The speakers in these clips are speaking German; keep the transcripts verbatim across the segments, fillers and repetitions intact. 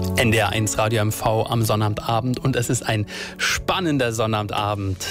N D R eins Radio M V am Sonnabendabend und es ist ein spannender Sonnabendabend.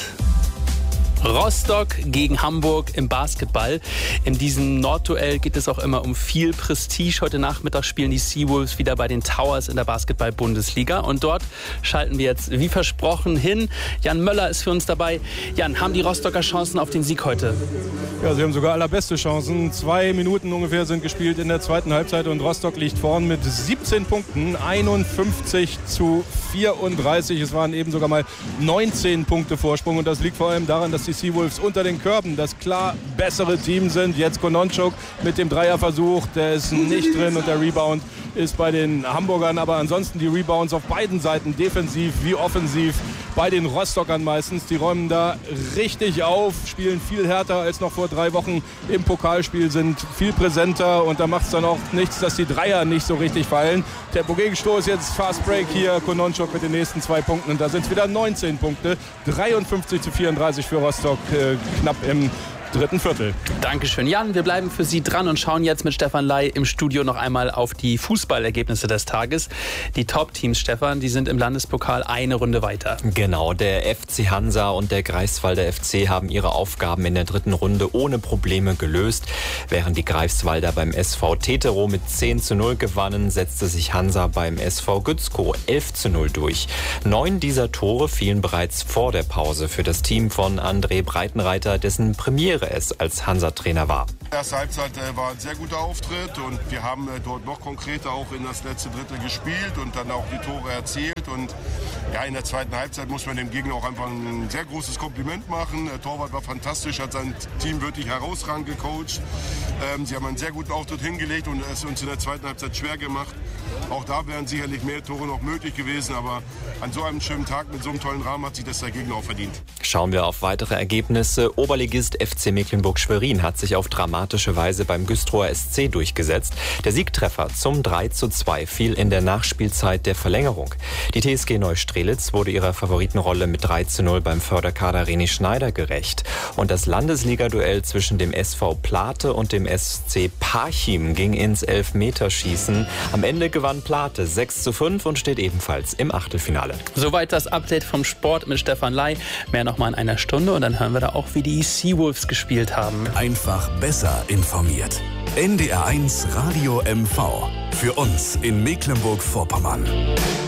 Rostock gegen Hamburg im Basketball. In diesem Nordduell geht es auch immer um viel Prestige. Heute Nachmittag spielen die Seawolves wieder bei den Towers in der Basketball-Bundesliga. Und dort schalten wir jetzt wie versprochen hin. Jan Möller ist für uns dabei. Jan, haben die Rostocker Chancen auf den Sieg heute? Ja, sie haben sogar allerbeste Chancen. Zwei Minuten ungefähr sind gespielt in der zweiten Halbzeit und Rostock liegt vorn mit siebzehn Punkten, einundfünfzig zu vierunddreißig. Es waren eben sogar mal neunzehn Punkte Vorsprung und das liegt vor allem daran, dass die Seawolves unter den Körben das klar bessere Team sind. Jetzt Kononczuk mit dem Dreierversuch, der ist nicht drin und der Rebound ist bei den Hamburgern. Aber ansonsten die Rebounds auf beiden Seiten, defensiv wie offensiv, bei den Rostockern meistens. Die räumen da richtig auf, spielen viel härter als noch vor drei Wochen im Pokalspiel, sind viel präsenter und da macht es dann auch nichts, dass die Dreier nicht so richtig fallen. Tempo-Gegenstoß, jetzt Fast Break hier, Kononczuk mit den nächsten zwei Punkten und da sind es wieder neunzehn Punkte, dreiundfünfzig zu vierunddreißig für Rostock, äh, knapp im dritten Viertel. Dankeschön, Jan. Wir bleiben für Sie dran und schauen jetzt mit Stefan Ley im Studio noch einmal auf die Fußballergebnisse des Tages. Die Top-Teams, Stefan, die sind im Landespokal eine Runde weiter. Genau, der F C Hansa und der Greifswalder F C haben ihre Aufgaben in der dritten Runde ohne Probleme gelöst. Während die Greifswalder beim S V Teterow mit zehn zu null gewannen, setzte sich Hansa beim S V Gützkow elf zu null durch. Neun dieser Tore fielen bereits vor der Pause für das Team von André Breitenreiter, dessen Premiere es als Hansa-Trainer war. Die erste Halbzeit äh, war ein sehr guter Auftritt und wir haben äh, dort noch konkreter auch in das letzte Drittel gespielt und dann auch die Tore erzielt. Und ja, in der zweiten Halbzeit muss man dem Gegner auch einfach ein sehr großes Kompliment machen. Der Torwart war fantastisch, hat sein Team wirklich herausragend gecoacht. Ähm, sie haben einen sehr guten Auftritt hingelegt und es uns in der zweiten Halbzeit schwer gemacht. Auch da wären sicherlich mehr Tore noch möglich gewesen, aber an so einem schönen Tag mit so einem tollen Rahmen hat sich das der Gegner auch verdient. Schauen wir auf weitere Ergebnisse. Oberligist F C Mecklenburg-Schwerin hat sich auf dramatische Weise beim Güstrower S C durchgesetzt. Der Siegtreffer zum drei zu zwei fiel in der Nachspielzeit der Verlängerung. Die T S G Neustrelitz wurde ihrer Favoritenrolle mit drei zu null beim Förderkader René Schneider gerecht. Und das Landesliga-Duell zwischen dem S V Plate und dem S C Parchim ging ins Elfmeterschießen. Am Ende gewann Plate sechs zu fünf und steht ebenfalls im Achtelfinale. Soweit das Update vom Sport mit Stefan Ley. Mehr noch mal in einer Stunde und dann hören wir da auch, wie die Seawolves gespielt haben. Einfach besser informiert. N D R eins Radio M V. Für uns in Mecklenburg-Vorpommern.